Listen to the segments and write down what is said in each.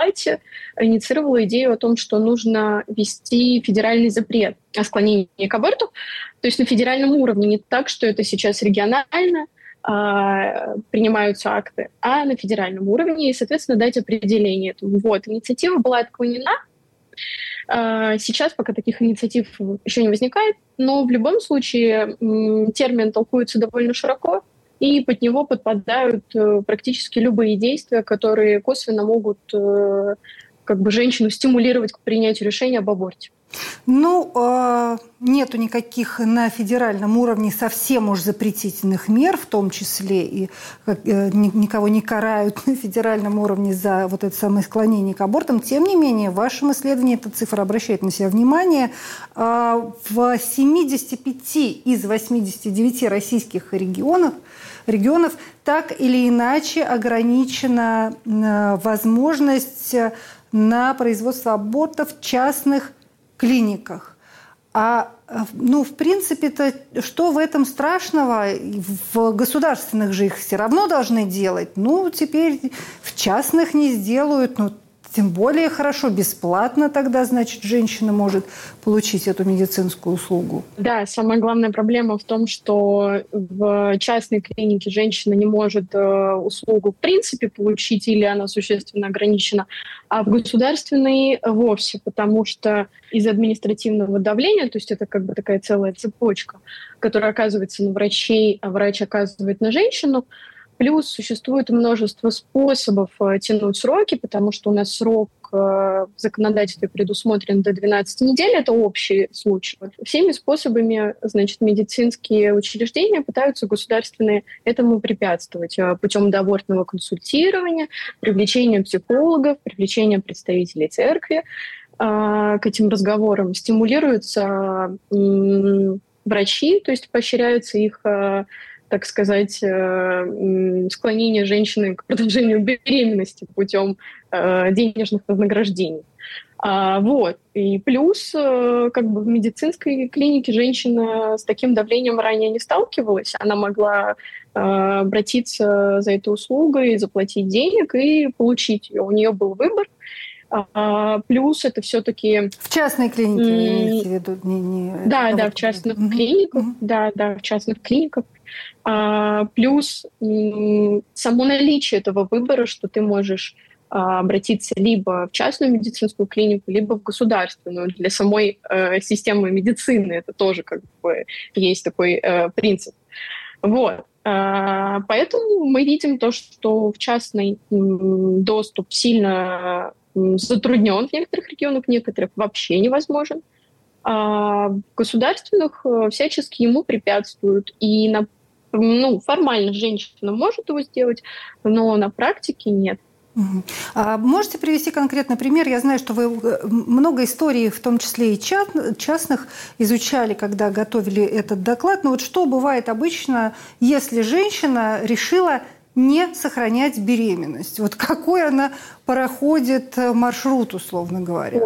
палате инициировала идею о том, что нужно ввести федеральный запрет о склонении к аборту. То есть на федеральном уровне, не так, что это сейчас регионально принимаются акты, а на федеральном уровне, и, соответственно, дать определение этому. Вот. Инициатива была отклонена. Сейчас пока таких инициатив еще не возникает, но в любом случае термин толкуется довольно широко, и под него подпадают практически любые действия, которые косвенно могут женщину стимулировать к принятию решения об аборте. Нету никаких на федеральном уровне совсем уж запретительных мер, в том числе и никого не карают на федеральном уровне за вот это самое склонение к абортам. Тем не менее, в вашем исследовании эта цифра обращает на себя внимание. В 75 из 89 российских регионов так или иначе ограничена возможность на производство абортов в частных клиниках. В принципе-то, что в этом страшного? В государственных же их все равно должны делать. Теперь в частных не сделают. Тем более хорошо, бесплатно тогда, значит, женщина может получить эту медицинскую услугу. Да, самая главная проблема в том, что в частной клинике женщина не может услугу в принципе получить, или она существенно ограничена, а в государственной вовсе, потому что из-за административного давления, то есть это такая целая цепочка, которая оказывается на врачей, а врач оказывает на женщину. Плюс существует множество способов тянуть сроки, потому что у нас срок в законодательстве предусмотрен до 12 недель, это общий случай. Всеми способами, медицинские учреждения пытаются государственные этому препятствовать путем доабортного консультирования, привлечения психологов, привлечения представителей церкви к этим разговорам. Стимулируются врачи, то есть поощряются их склонение женщины к продолжению беременности путем денежных вознаграждений. И плюс, в медицинской клинике женщина с таким давлением ранее не сталкивалась. Она могла обратиться за этой услугой, заплатить денег и получить ее. У нее был выбор. Плюс это все-таки... В частной клинике, имеете в виду? Да, в частных клиниках. Да, в частных клиниках. Плюс само наличие этого выбора, что ты можешь обратиться либо в частную медицинскую клинику, либо в государственную. Для самой системы медицины это тоже есть такой принцип. Поэтому мы видим то, что в частный доступ сильно затруднен в некоторых регионах, в некоторых вообще невозможен. А в государственных всячески ему препятствуют. И формально женщина может его сделать, но на практике нет. А можете привести конкретный пример? Я знаю, что вы много историй, в том числе и частных, изучали, когда готовили этот доклад. Но что бывает обычно, если женщина решила не сохранять беременность? Какой она проходит маршрут, условно говоря?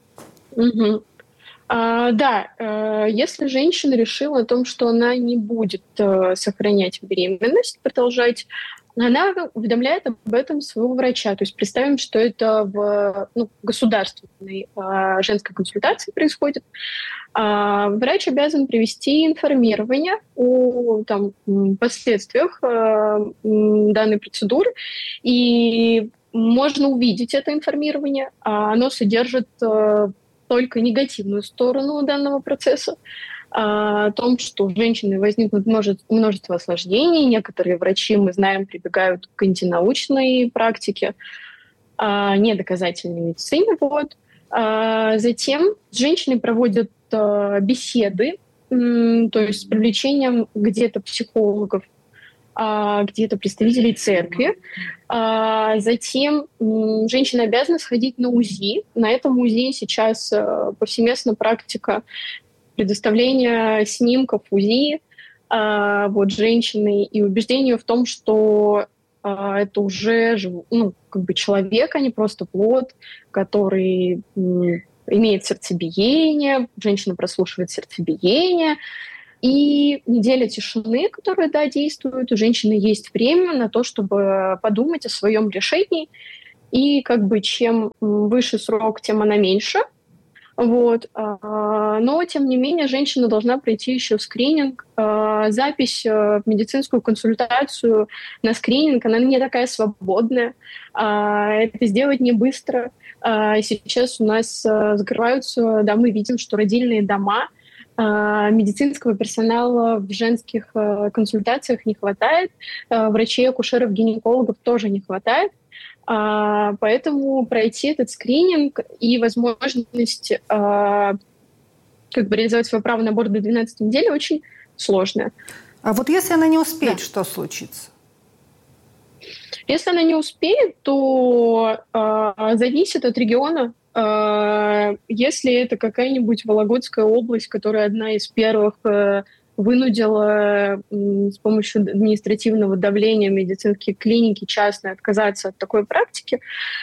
Если женщина решила о том, что она не будет сохранять беременность, продолжать, она уведомляет об этом своего врача. То есть представим, что это в государственной женской консультации происходит. Врач обязан провести информирование о последствиях данной процедуры, и можно увидеть это информирование. Оно содержит только негативную сторону данного процесса, о том, что у женщины возникнут множество осложнений. Некоторые врачи, мы знаем, прибегают к антинаучной практике, недоказательной медицине. Затем с женщиной проводят беседы, то есть с привлечением где-то психологов, где-то представителей церкви. Затем женщина обязана сходить на УЗИ. На этом УЗИ сейчас повсеместна практика предоставления снимков УЗИ женщины и убеждению в том, что это уже человек, а не просто плод, который имеет сердцебиение, женщина прослушивает сердцебиение. И неделя тишины, которая, действует, у женщины есть время на то, чтобы подумать о своем решении и как бы чем выше срок, тем она меньше. Вот. Но, тем не менее, женщина должна пройти еще скрининг. Запись в медицинскую консультацию на скрининг, она не такая свободная. Это сделать не быстро. Сейчас у нас закрываются, да, мы видим, что родильные дома, медицинского персонала в женских консультациях не хватает, врачей, акушеров, гинекологов тоже не хватает. Поэтому пройти этот скрининг и возможность как бы реализовать свое право на аборт до 12 недели очень сложно. А вот если она не успеет, что случится? Если она не успеет, то зависит от региона. Если это какая-нибудь Вологодская область, которая одна из первых вынудила с помощью административного давления медицинские клиники частные отказаться от такой практики,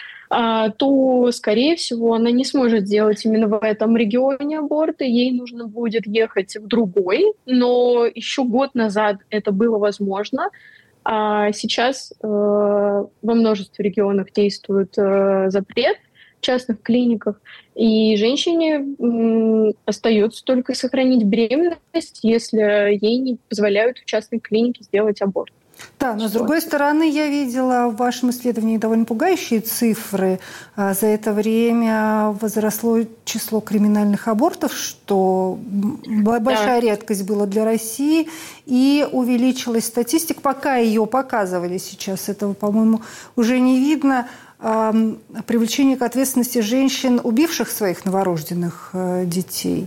то, скорее всего, она не сможет сделать именно в этом регионе аборты. Ей нужно будет ехать в другой. Но еще год назад это было возможно. А сейчас во множестве регионов действует запрет в частных клиниках, и женщине остается только сохранить беременность, если ей не позволяют в частной клинике сделать аборт. Да, но с другой стороны, я видела в вашем исследовании довольно пугающие цифры. За это время возросло число криминальных абортов, что большая редкость была для России, и увеличилась статистика, пока ее показывали сейчас. Этого, по-моему, уже не видно. Привлечение к ответственности женщин, убивших своих новорожденных детей.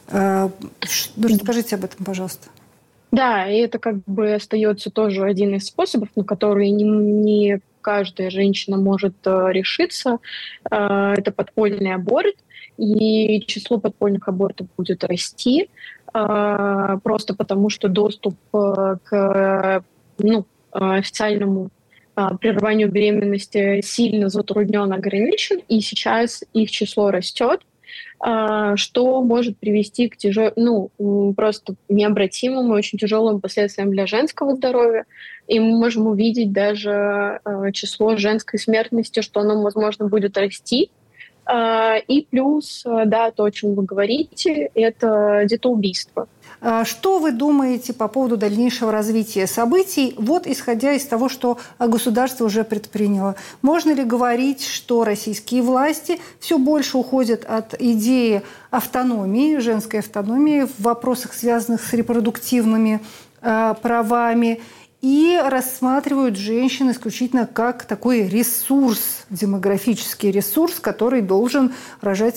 Расскажите об этом, пожалуйста. Да, и это как бы остается тоже один из способов, на который не каждая женщина может решиться. Это подпольный аборт, и число подпольных абортов будет расти, просто потому что доступ к официальному прерыванию беременности сильно затруднен, ограничен, и сейчас их число растет, что может привести к просто необратимым и очень тяжелым последствиям для женского здоровья. И мы можем увидеть даже число женской смертности, что оно, возможно, будет расти. И плюс, да, то, о чем вы говорите, это детоубийство. Что вы думаете по поводу дальнейшего развития событий, вот исходя из того, что государство уже предприняло? Можно ли говорить, что российские власти все больше уходят от идеи автономии, женской автономии в вопросах, связанных с репродуктивными правами, и рассматривают женщин исключительно как такой ресурс, демографический ресурс, который должен рожать?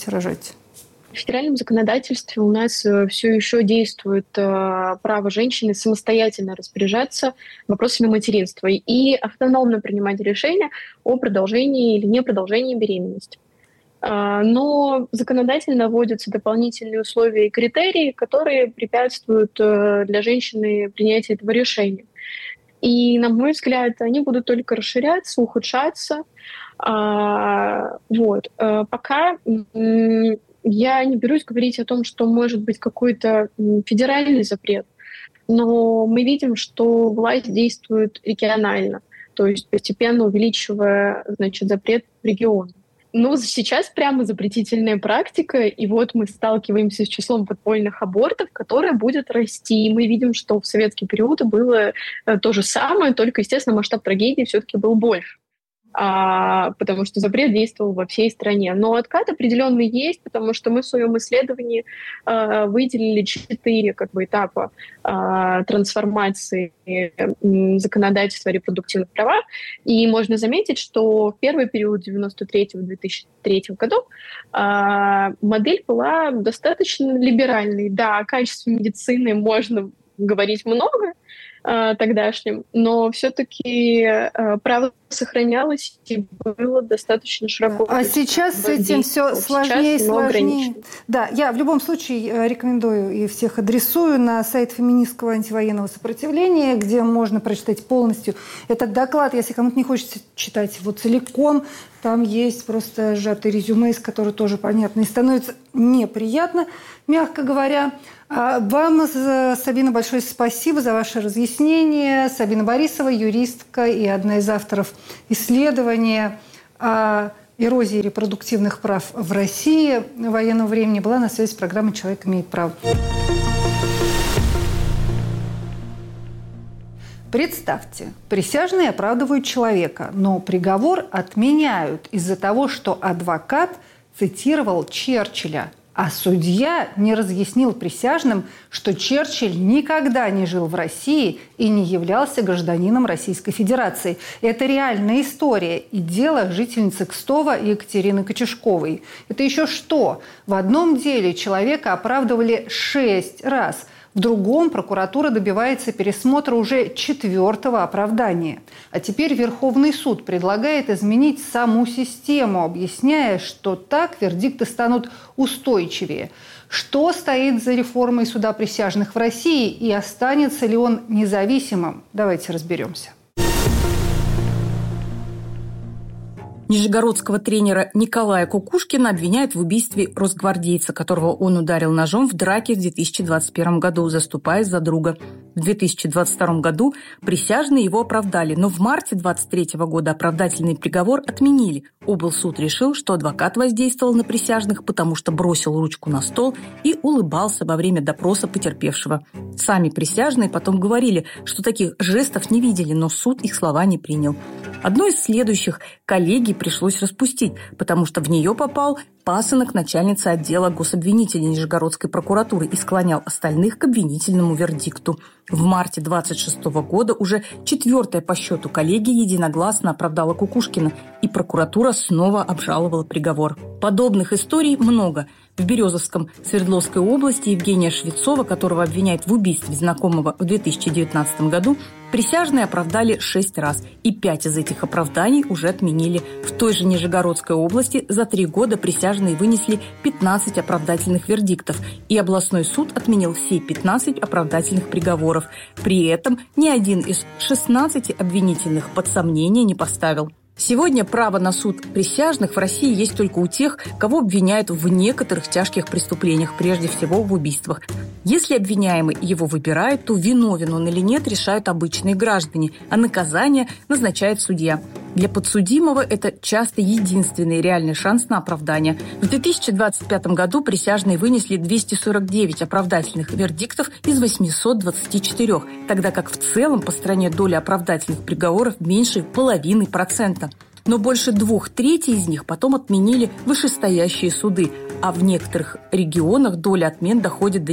В федеральном законодательстве у нас все еще действует право женщины самостоятельно распоряжаться вопросами материнства и автономно принимать решения о продолжении или непродолжении беременности. Но законодательно вводятся дополнительные условия и критерии, которые препятствуют для женщины принятию этого решения. И, на мой взгляд, они будут только расширяться, ухудшаться. Пока я не берусь говорить о том, что может быть какой-то федеральный запрет, но мы видим, что власть действует регионально, то есть постепенно увеличивая, запрет в регионе. Но сейчас прямо запретительная практика, и вот мы сталкиваемся с числом подпольных абортов, которое будет расти. И мы видим, что в советский период было то же самое, только, естественно, масштаб трагедии все-таки был больше. Потому что запрет действовал во всей стране. Но откат определенный есть, потому что мы в своем исследовании выделили 4 этапа трансформации законодательства о репродуктивных правах. И можно заметить, что в первый период 1993-2003 годов модель была достаточно либеральной. Да, о качестве медицины можно говорить много, тогдашним, но все-таки право сохранялось и было достаточно широко. А сейчас с этим все сложнее и сложнее. Да, я в любом случае рекомендую и всех адресую на сайт феминистского антивоенного сопротивления, где можно прочитать полностью этот доклад. Если кому-то не хочется читать его целиком, там есть просто сжатый резюме, из которого тоже понятно. И становится неприятно, мягко говоря. Вам, Сабина, большое спасибо за ваше разъяснение. Сабина Борисова, юристка и одна из авторов исследования о эрозии репродуктивных прав в России военного времени была на связи с программой «Человек имеет право». Представьте, присяжные оправдывают человека, но приговор отменяют из-за того, что адвокат цитировал Черчилля, а судья не разъяснил присяжным, что Черчилль никогда не жил в России и не являлся гражданином Российской Федерации. Это реальная история и дело жительницы Кстова Екатерины Кочешковой. Это еще что? В одном деле человека оправдывали 6 раз. В другом прокуратура добивается пересмотра уже 4-го оправдания. А теперь Верховный суд предлагает изменить саму систему, объясняя, что так вердикты станут устойчивее. Что стоит за реформой суда присяжных в России и останется ли он независимым? Давайте разберемся. Нижегородского тренера Николая Кукушкина обвиняют в убийстве росгвардейца, которого он ударил ножом в драке в 2021 году, заступаясь за друга. В 2022 году присяжные его оправдали, но в марте 2023 года оправдательный приговор отменили. Облсуд решил, что адвокат воздействовал на присяжных, потому что бросил ручку на стол и улыбался во время допроса потерпевшего. Сами присяжные потом говорили, что таких жестов не видели, но суд их слова не принял. Одну из следующих коллегий пришлось распустить, потому что в нее попал пасынок начальницы отдела гособвинителей Нижегородской прокуратуры и склонял остальных к обвинительному вердикту. В марте 26 года уже 4-я по счету коллегия единогласно оправдала Кукушкина, и прокуратура снова обжаловала приговор. Подобных историй много. В Березовском Свердловской области Евгения Швецова, которого обвиняют в убийстве знакомого в 2019 году, присяжные оправдали 6 раз, и 5 из этих оправданий уже отменили. В той же Нижегородской области за 3 года присяжные вынесли 15 оправдательных вердиктов, и областной суд отменил все 15 оправдательных приговоров. При этом ни один из 16 обвинительных под сомнение не поставил. Сегодня право на суд присяжных в России есть только у тех, кого обвиняют в некоторых тяжких преступлениях, прежде всего в убийствах. Если обвиняемый его выбирает, то виновен он или нет решают обычные граждане, а наказание назначает судья. Для подсудимого это часто единственный реальный шанс на оправдание. В 2025 году присяжные вынесли 249 оправдательных вердиктов из 824, тогда как в целом по стране доля оправдательных приговоров меньше 0,5%. Но больше 2/3 из них потом отменили вышестоящие суды, а в некоторых регионах доля отмен доходит до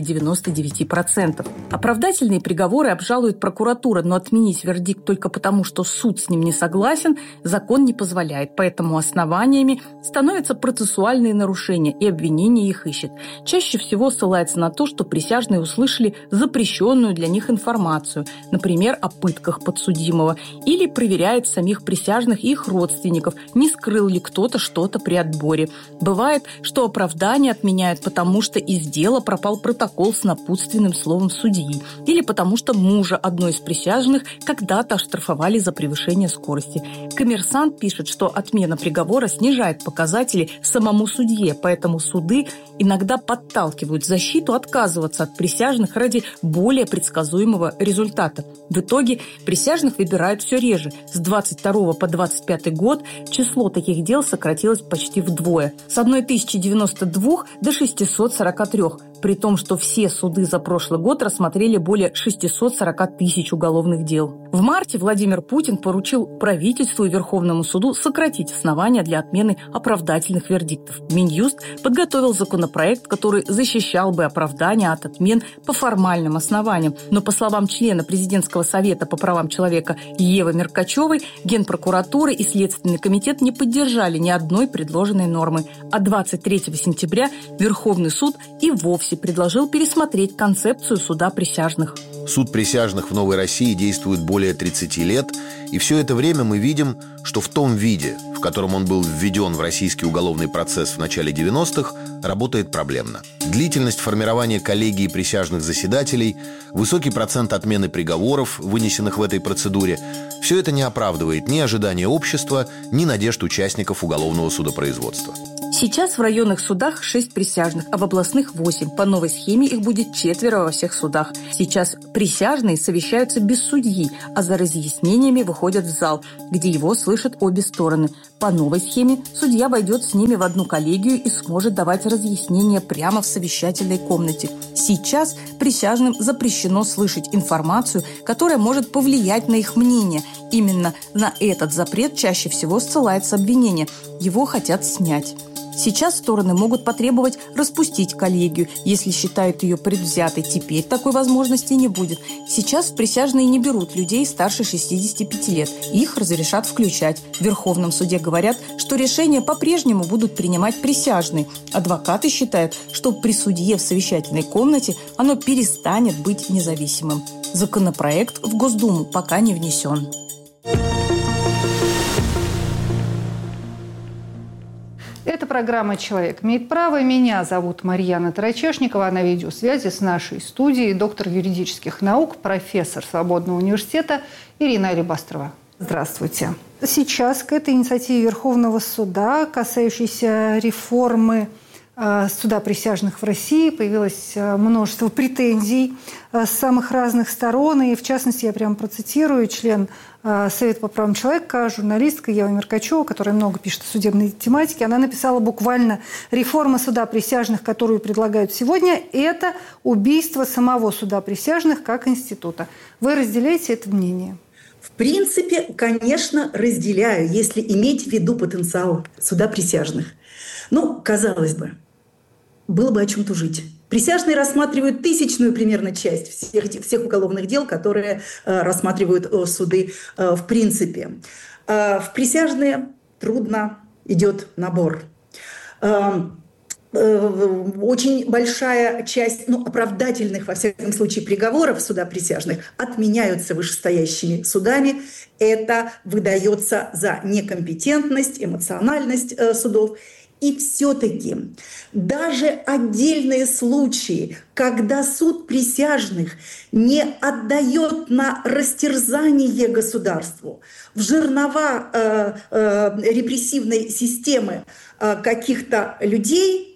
99%. Оправдательные приговоры обжалует прокуратура, но отменить вердикт только потому, что суд с ним не согласен, закон не позволяет. Поэтому основаниями становятся процессуальные нарушения, и обвинение их ищет. Чаще всего ссылается на то, что присяжные услышали запрещенную для них информацию, например, о пытках подсудимого, или проверяет самих присяжных и их родственников, не скрыл ли кто-то что-то при отборе. Бывает, что оправдание отменяют, потому что из дела пропал протокол с напутственным словом судьи, или потому что мужа одной из присяжных когда-то оштрафовали за превышение скорости. «Коммерсант» пишет, что отмена приговора снижает показатели самому судье, поэтому суды иногда подталкивают защиту отказываться от присяжных ради более предсказуемого результата. В итоге присяжных выбирают все реже. С 22 по 25 год число таких дел сократилось почти вдвое. С 1092 до 643, при том, что все суды за прошлый год рассмотрели более 640 тысяч уголовных дел. В марте Владимир Путин поручил правительству и Верховному суду сократить основания для отмены оправдательных вердиктов. Минюст подготовил законопроект, который защищал бы оправдания от отмен по формальным основаниям. Но, по словам члена Президентского совета по правам человека Евы Меркачевой, Генпрокуратура и Следственный комитет не поддержали ни одной предложенной нормы. А 23 сентября Верховный суд и вовсе предложил пересмотреть концепцию суда присяжных. Суд присяжных в Новой России действует более 30 лет, и все это время мы видим, что в том виде, в котором он был введен в российский уголовный процесс в начале 90-х, работает проблемно. Длительность формирования коллегии присяжных заседателей, высокий процент отмены приговоров, вынесенных в этой процедуре – все это не оправдывает ни ожидания общества, ни надежд участников уголовного судопроизводства. Сейчас в районных судах 6 присяжных, а в областных 8. По новой схеме их будет 4 во всех судах. Сейчас присяжные совещаются без судьи, а за разъяснениями выходят в зал, где его слышат обе стороны. По новой схеме судья войдет с ними в одну коллегию и сможет давать разъяснения прямо в совещательной комнате. Сейчас присяжным запрещено слышать информацию, которая может повлиять на их мнение. Именно на этот запрет чаще всего ссылается обвинение. Его хотят снять. Сейчас стороны могут потребовать распустить коллегию, если считают ее предвзятой. Теперь такой возможности не будет. Сейчас присяжные не берут людей старше 65 лет. Их разрешат включать. В Верховном суде говорят, что решения по-прежнему будут принимать присяжные. Адвокаты считают, что при судье в совещательной комнате оно перестанет быть независимым. Законопроект в Госдуму пока не внесен. Это программа «Человек имеет право». Меня зовут Марьяна Тарачешникова. На видеосвязи с нашей студией доктор юридических наук, профессор Свободного университета Ирина Алибастрова. Здравствуйте. Сейчас к этой инициативе Верховного суда, касающейся реформы суда присяжных в России, появилось множество претензий с самых разных сторон. И, в частности, я прямо процитирую член Совета по правам человека, журналистка Ева Меркачева, которая много пишет о судебной тематике. Она написала буквально: «Реформа суда присяжных, которую предлагают сегодня, это убийство самого суда присяжных как института». Вы разделяете это мнение? В принципе, конечно, разделяю, если иметь в виду потенциал суда присяжных. Ну, казалось бы, было бы о чем тужить. Присяжные рассматривают тысячную примерно часть всех уголовных дел, которые рассматривают суды в принципе. В присяжные трудно идет набор. Очень большая часть оправдательных, во всяком случае, приговоров суда присяжных отменяются вышестоящими судами. Это выдается за некомпетентность, эмоциональность судов. И все-таки даже отдельные случаи, когда суд присяжных не отдает на растерзание государству, в жернова репрессивной системы каких-то людей,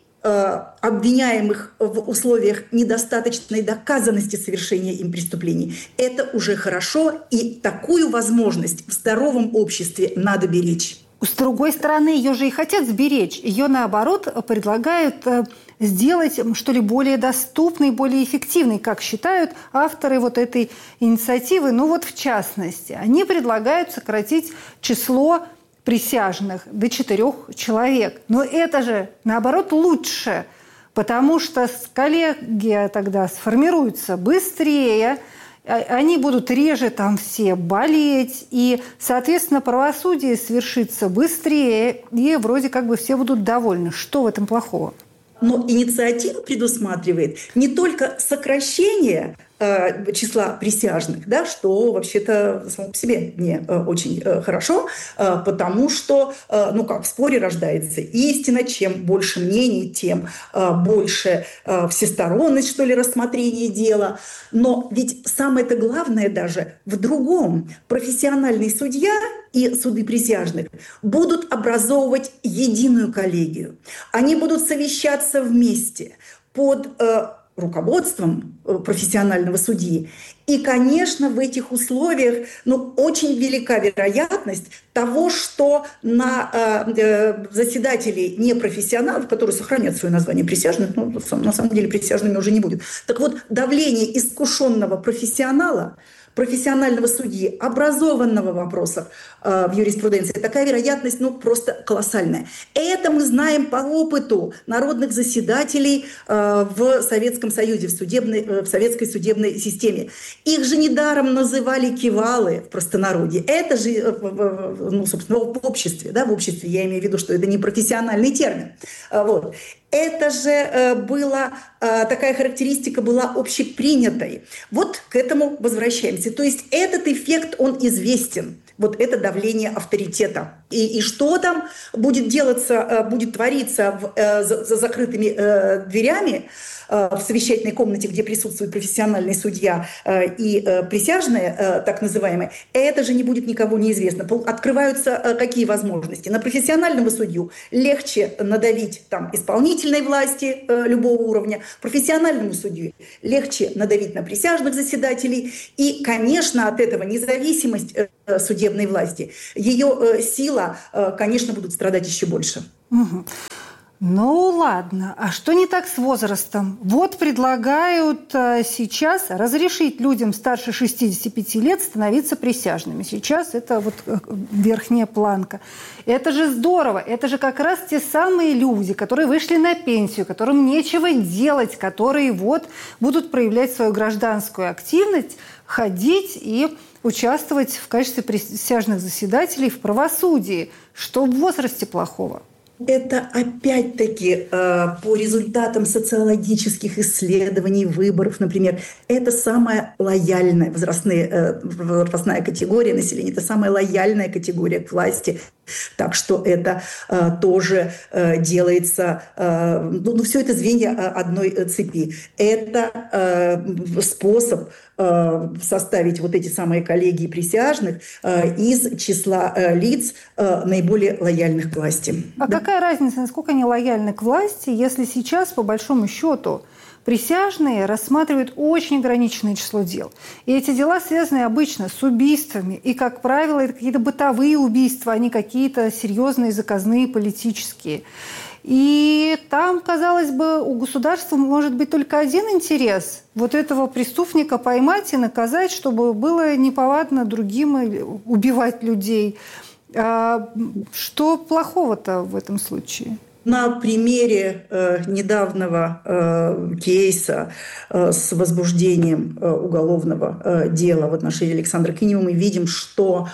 обвиняемых в условиях недостаточной доказанности совершения им преступлений, это уже хорошо, и такую возможность в здоровом обществе надо беречь. С другой стороны, ее же и хотят сберечь. Ее, наоборот, предлагают сделать, что ли, более доступной, более эффективной, как считают авторы вот этой инициативы. Ну вот в частности, они предлагают сократить число присяжных до 4 человек. Но это же, наоборот, лучше, потому что коллегия тогда сформируется быстрее, они будут реже там все болеть, и, соответственно, правосудие свершится быстрее, и вроде как бы все будут довольны. Что в этом плохого? Но инициатива предусматривает не только сокращение числа присяжных, да, что вообще-то само по себе не очень хорошо, потому что, в споре рождается истина, чем больше мнений, тем больше всесторонность, что ли, рассмотрения дела. Но ведь самое-то главное даже в другом. Профессиональный судья и суды присяжных будут образовывать единую коллегию. Они будут совещаться вместе под руководством профессионального судьи. И, конечно, в этих условиях очень велика вероятность того, что на заседателей непрофессионалов, которые сохранят свое название присяжных, на самом деле присяжными уже не будет. Так вот, давление искушенного профессионала, профессионального судьи, образованного в вопросах в юриспруденции, такая вероятность просто колоссальная. Это мы знаем по опыту народных заседателей в Советском Союзе, в советской судебной системе. Их же недаром называли кивалы в простонародье. Это же, собственно, в обществе, в обществе, я имею в виду, что это не профессиональный термин. Вот. Это же такая характеристика была общепринятой. Вот к этому возвращаемся. То есть этот эффект, он известен. Вот это давление авторитета. И что там будет делаться, будет твориться за закрытыми дверями в совещательной комнате, где присутствует профессиональный судья и присяжные, так называемые, это же не будет никого неизвестно. Открываются какие возможности? На профессионального судью легче надавить там исполнительной власти любого уровня, профессиональному судью легче надавить на присяжных заседателей. И, конечно, от этого независимость судебной власти, ее сила, конечно, будут страдать еще больше. Угу. Ну ладно, а что не так с возрастом? Вот предлагают сейчас разрешить людям старше 65 лет становиться присяжными. Сейчас это вот верхняя планка. Это же здорово, это же как раз те самые люди, которые вышли на пенсию, которым нечего делать, которые вот будут проявлять свою гражданскую активность, ходить и участвовать в качестве присяжных заседателей в правосудии. Что в возрасте плохого? Это опять-таки по результатам социологических исследований, выборов, например, это самая лояльная возрастная категория населения, это самая лояльная категория к власти. Так что это тоже делается, все это звенья одной цепи. Это способ составить вот эти самые коллегии присяжных из числа лиц наиболее лояльных к власти. А какая разница, насколько они лояльны к власти, если сейчас, по большому счету, присяжные рассматривают очень ограниченное число дел. И эти дела связаны обычно с убийствами. И, как правило, это какие-то бытовые убийства, а не какие-то серьезные, заказные, политические. И там, казалось бы, у государства может быть только один интерес – вот этого преступника поймать и наказать, чтобы было неповадно другим убивать людей. Что плохого-то в этом случае? На примере недавнего кейса с возбуждением уголовного дела в отношении Александра Кинева мы видим, что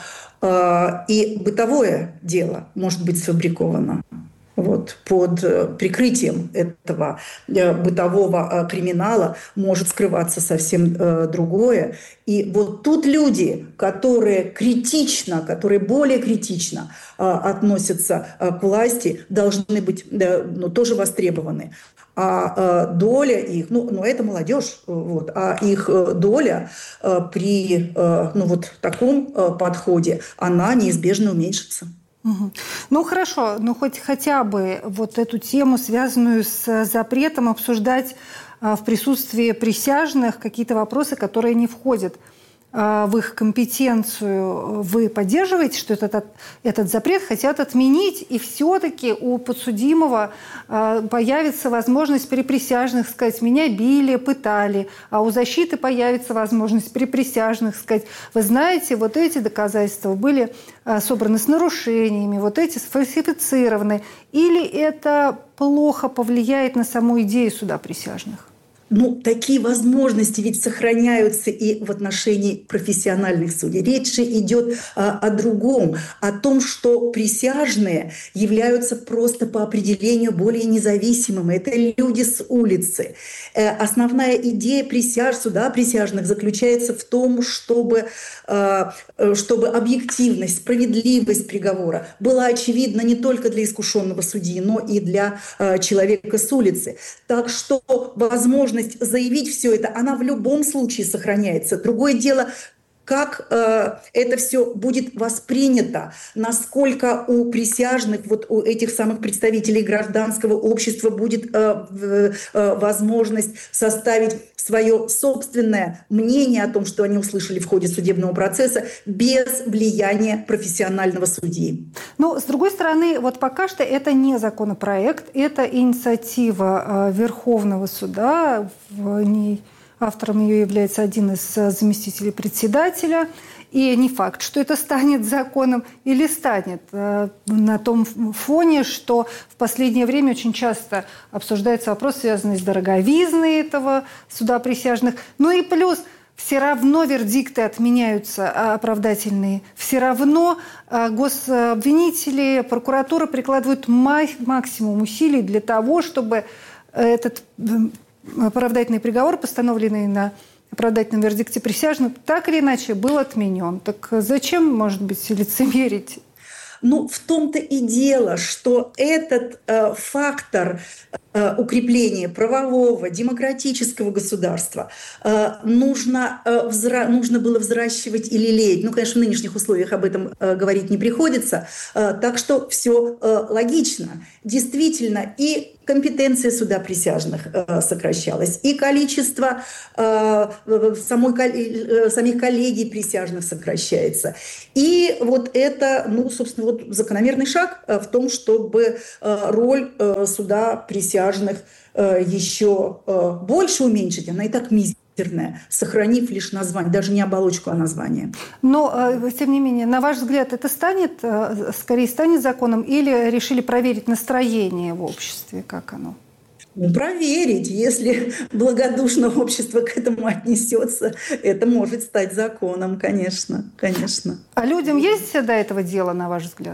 и бытовое дело может быть сфабриковано. Вот, под прикрытием этого бытового криминала может скрываться совсем другое. И вот тут люди, которые более критично относятся к власти, должны быть тоже востребованы. А доля их, это молодежь, а их доля при таком подходе, она неизбежно уменьшится. Угу. Ну хорошо, хоть хотя бы вот эту тему, связанную с запретом обсуждать в присутствии присяжных какие-то вопросы, которые не входят в их компетенцию, вы поддерживаете, что этот запрет хотят отменить, и все-таки у подсудимого появится возможность при присяжных сказать: «Меня били, пытали», а у защиты появится возможность при присяжных сказать: «Вы знаете, вот эти доказательства были собраны с нарушениями, вот эти сфальсифицированы», или это плохо повлияет на саму идею суда присяжных? Такие возможности ведь сохраняются и в отношении профессиональных судей. Речь же идет о другом, о том, что присяжные являются просто по определению более независимыми. Это люди с улицы. Основная идея суда присяжных заключается в том, чтобы объективность, справедливость приговора была очевидна не только для искушенного судьи, но и для человека с улицы. Так что возможность заявить все это, она в любом случае сохраняется. Другое дело, как это все будет воспринято, насколько у присяжных, у этих самых представителей гражданского общества будет возможность составить свое собственное мнение о том, что они услышали в ходе судебного процесса, без влияния профессионального судьи. С другой стороны, пока что это не законопроект, это инициатива Верховного суда. Автором ее является один из заместителей председателя. И не факт, что это станет законом или станет, на том фоне, что в последнее время очень часто обсуждается вопрос, связанный с дороговизной этого суда присяжных. И плюс все равно вердикты отменяются оправдательные. Все равно гособвинители, прокуратура прикладывают максимум усилий для того, чтобы этот оправдательный приговор, постановленный на оправдательном вердикте присяжных, так или иначе был отменен. Так зачем, может быть, лицемерить? Но в том-то и дело, что этот фактор укрепления правового, демократического государства нужно было взращивать и лелеять. Ну, конечно, в нынешних условиях об этом говорить не приходится. Так что все логично. Действительно, и компетенция суда присяжных сокращалась, и количество самих коллегий присяжных сокращается. И вот это, собственно, вот закономерный шаг в том, чтобы роль суда присяжных еще больше уменьшить. Она и так мизерная, сохранив лишь название, даже не оболочку, а название. Но, тем не менее, на ваш взгляд, это скорее станет законом или решили проверить настроение в обществе, как оно? Проверить, если благодушно общество к этому отнесется, это может стать законом, конечно. А людям есть до этого дела, на ваш взгляд?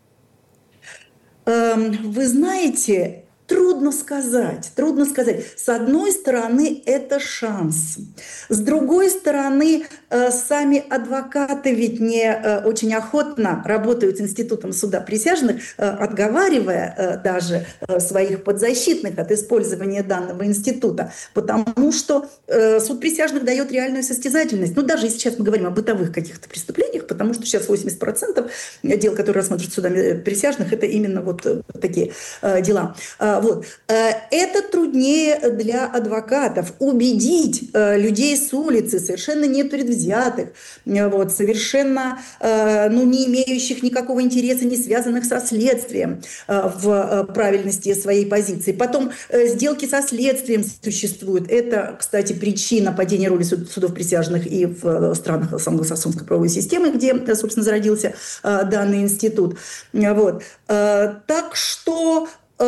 Вы знаете, трудно сказать. С одной стороны, это шанс. С другой стороны, сами адвокаты ведь не очень охотно работают с институтом суда присяжных, отговаривая даже своих подзащитных от использования данного института, потому что суд присяжных дает реальную состязательность. Даже сейчас мы говорим о бытовых каких-то преступлениях, потому что сейчас 80% дел, которые рассматривают судами присяжных, это именно вот такие дела. Это труднее для адвокатов убедить людей с улицы, совершенно непредвзятых, совершенно не имеющих никакого интереса, не связанных со следствием, в правильности своей позиции. Потом сделки со следствием существуют. Это, кстати, причина падения роли судов присяжных и в странах англосаксонской правовой системы, где, собственно, зародился данный институт. Так что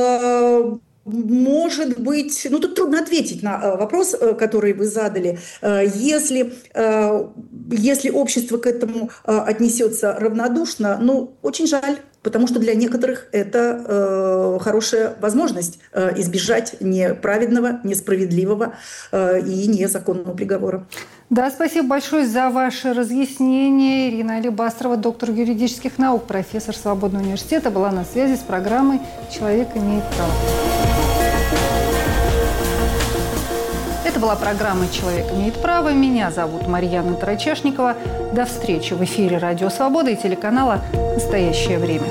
может быть, тут трудно ответить на вопрос, который вы задали. Если общество к этому отнесется равнодушно, очень жаль, потому что для некоторых это хорошая возможность избежать неправедного, несправедливого и незаконного приговора. Да, спасибо большое за ваше разъяснение. Ирина Алибастрова, доктор юридических наук, профессор Свободного университета, была на связи с программой «Человек имеет право». Это была программа «Человек имеет право». Меня зовут Марьяна Тарачешникова. До встречи в эфире «Радио Свобода» и телеканала «Настоящее время».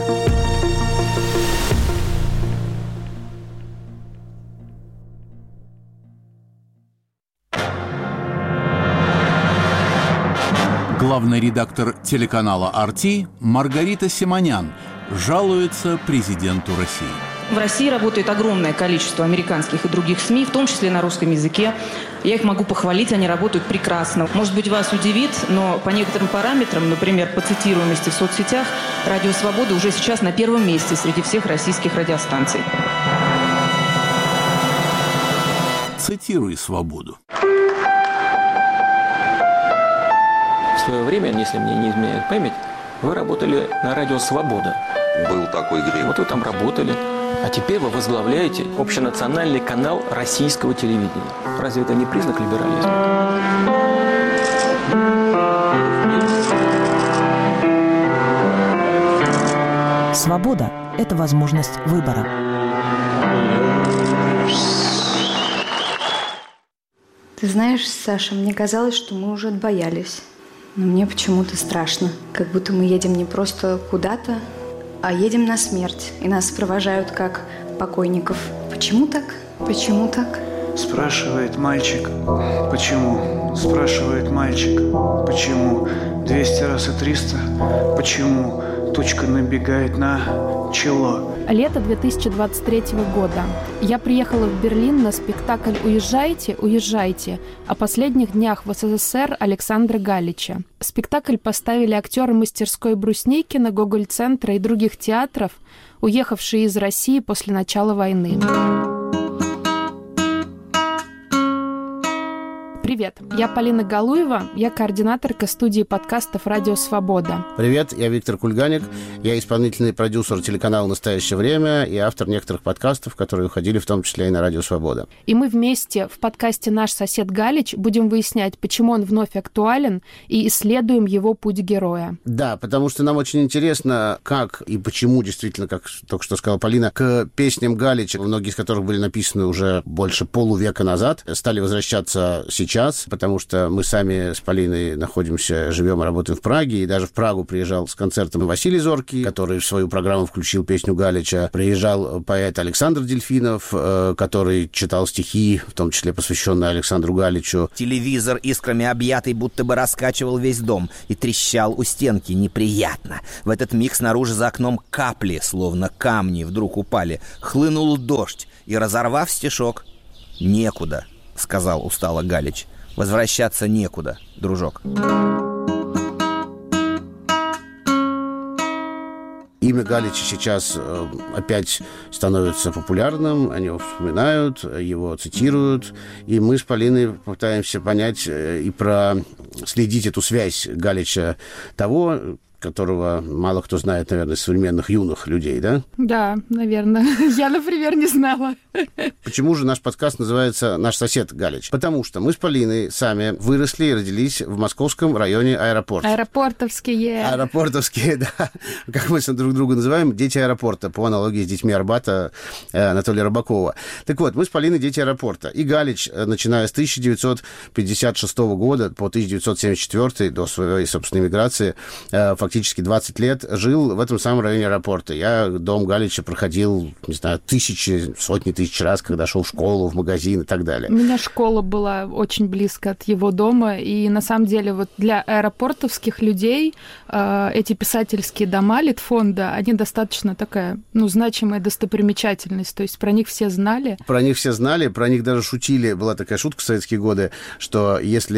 Главный редактор телеканала «RT» Маргарита Симонян жалуется президенту России. В России работает огромное количество американских и других СМИ, в том числе на русском языке. Я их могу похвалить, они работают прекрасно. Может быть, вас удивит, но по некоторым параметрам, например, по цитируемости в соцсетях, «Радио Свобода» уже сейчас на первом месте среди всех российских радиостанций. Цитируй «Свободу». В свое время, если мне не изменяет память, вы работали на радио «Свобода». Был такой грех. Вот вы там работали. А теперь вы возглавляете общенациональный канал российского телевидения. Разве это не признак либерализма? Свобода – это возможность выбора. Ты знаешь, Саша, мне казалось, что мы уже отбоялись. Но мне почему-то страшно. Как будто мы едем не просто куда-то, а едем на смерть. И нас провожают как покойников. Почему так? Почему так? Спрашивает мальчик. Почему? Спрашивает мальчик. Почему? 200 раз и 300. Почему? Тучка набегает на чело. Лето 2023 года. Я приехала в Берлин на спектакль «Уезжайте, уезжайте» о последних днях в СССР Александра Галича. Спектакль поставили актеры мастерской Брусникина, Гоголь-центра и других театров, уехавшие из России после начала войны. Привет, я Полина Галуева, я координаторка студии подкастов «Радио Свобода». Привет, я Виктор Кульганик, я исполнительный продюсер телеканала «Настоящее время» и автор некоторых подкастов, которые уходили в том числе и на «Радио Свобода». И мы вместе в подкасте «Наш сосед Галич» будем выяснять, почему он вновь актуален, и исследуем его путь героя. Да, потому что нам очень интересно, как и почему действительно, как только что сказала Полина, к песням Галича, многие из которых были написаны уже больше полувека назад, стали возвращаться сейчас, потому что мы сами с Полиной находимся, живем и работаем в Праге, и даже в Прагу приезжал с концертом Василий Зоркий, который в свою программу включил песню Галича. Приезжал поэт Александр Дельфинов, который читал стихи, в том числе посвященные Александру Галичу. Телевизор искрами объятый будто бы раскачивал весь дом и трещал у стенки неприятно. В этот миг снаружи за окном капли, словно камни, вдруг упали. Хлынул дождь, и, разорвав стишок, «Некуда», — сказал устало Галич. «Возвращаться некуда, дружок». Имя Галича сейчас опять становится популярным, они его вспоминают, его цитируют, и мы с Полиной пытаемся понять и проследить эту связь Галича того, которого мало кто знает, наверное, современных юных людей, да? Да, наверное. Я, например, не знала. Почему же наш подкаст называется «Наш сосед Галич»? Потому что мы с Полиной сами выросли и родились в московском районе Аэропорт. Аэропортовские. Аэропортовские, да. Как мы друг друга называем, дети аэропорта, по аналогии с детьми Арбата Анатолия Рыбакова. Так вот, мы с Полиной дети аэропорта. И Галич, начиная с 1956 года по 1974, до своей, собственной миграции, фактически 20 лет жил в этом самом районе аэропорта. Я дом Галича проходил, не знаю, сотни тысяч раз, когда шел в школу, в магазин и так далее. У меня школа была очень близко от его дома, и на самом деле вот для аэропортовских людей эти писательские дома Литфонда, они достаточно такая, значимая достопримечательность, то есть про них все знали. Про них все знали, про них даже шутили. Была такая шутка в советские годы, что если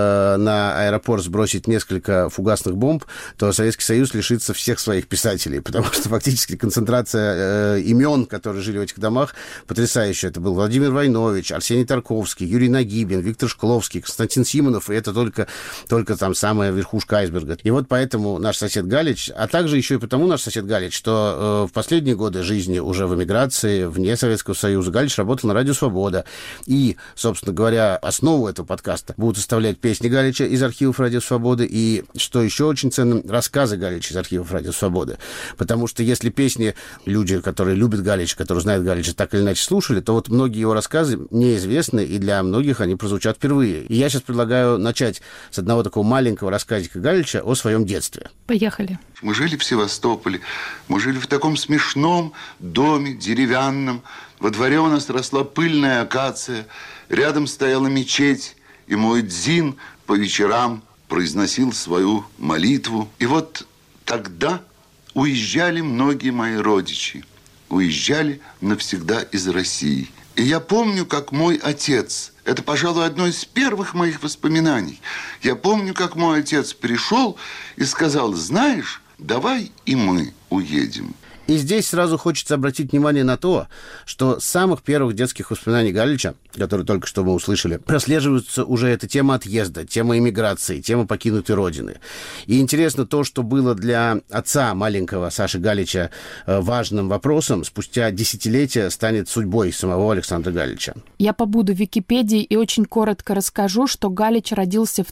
на аэропорт сбросить несколько фугасных бомб, то Советский Союз лишится всех своих писателей, потому что фактически концентрация имен, которые жили в этих домах, потрясающая. Это был Владимир Войнович, Арсений Тарковский, Юрий Нагибин, Виктор Шкловский, Константин Симонов, и это только там самая верхушка айсберга. И вот поэтому наш сосед Галич, а также еще и потому наш сосед Галич, что в последние годы жизни уже в эмиграции, вне Советского Союза, Галич работал на «Радио Свобода». И, собственно говоря, основу этого подкаста будут составлять песни Галича из архивов «Радио Свободы» и, что еще очень ценно, рассказы Галича из архивов «Радио Свободы». Потому что если песни люди, которые любят Галича, которые знают Галича, так или иначе слушали, то вот многие его рассказы неизвестны, и для многих они прозвучат впервые. И я сейчас предлагаю начать с одного такого маленького рассказика Галича о своем детстве. Поехали. Мы жили в Севастополе, мы жили в таком смешном доме деревянном. Во дворе у нас росла пыльная акация, рядом стояла мечеть, и мой дзин по вечерам произносил свою молитву. И вот тогда уезжали многие мои родичи. Уезжали навсегда из России. И я помню, как мой отец, это, пожалуй, одно из первых моих воспоминаний, я помню, как мой отец пришел и сказал: знаешь, давай и мы уедем. И здесь сразу хочется обратить внимание на то, что с самых первых детских воспоминаний Галича, которые только что мы услышали, прослеживается уже эта тема отъезда, тема эмиграции, тема покинутой родины. И интересно то, что было для отца маленького Саши Галича важным вопросом, спустя десятилетия станет судьбой самого Александра Галича. Я побуду в Википедии и очень коротко расскажу, что Галич родился в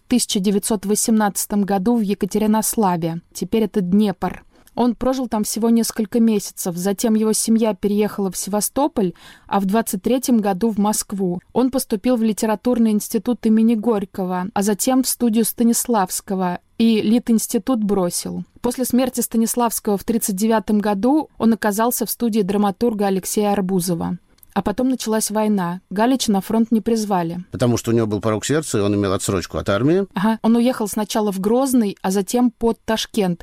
1918 году в Екатеринославе. Теперь это Днепр. Он прожил там всего несколько месяцев, затем его семья переехала в Севастополь, а в 23-м году в Москву. Он поступил в литературный институт имени Горького, а затем в студию Станиславского, и Литинститут бросил. После смерти Станиславского в 1939 году он оказался в студии драматурга Алексея Арбузова. А потом началась война. Галича на фронт не призвали. Потому что у него был порок сердца, и он имел отсрочку от армии. Ага. Он уехал сначала в Грозный, а затем под Ташкент.